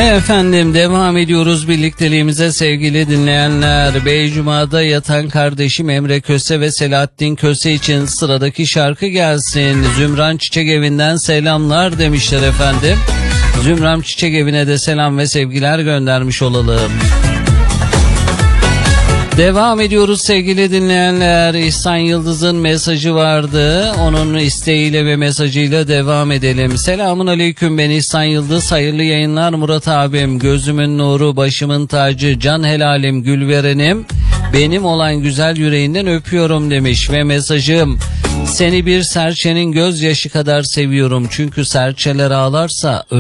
Efendim devam ediyoruz birlikteliğimize sevgili dinleyenler. Beycuma'da yatan kardeşim Emre Köse ve Selahattin Köse için sıradaki şarkı gelsin. Zümran Çiçek Evi'nden selamlar demişler efendim. Zümran Çiçek Evi'ne de selam ve sevgiler göndermiş olalım. Devam ediyoruz sevgili dinleyenler. İhsan Yıldız'ın mesajı vardı. Onun isteğiyle ve mesajıyla devam edelim. Selamun aleyküm, ben İhsan Yıldız. Hayırlı yayınlar Murat abim. Gözümün nuru, başımın tacı, can helalim, gülverenim. Benim olan güzel yüreğinden öpüyorum demiş ve mesajım: seni bir serçenin gözyaşı kadar seviyorum. Çünkü serçeler ağlarsa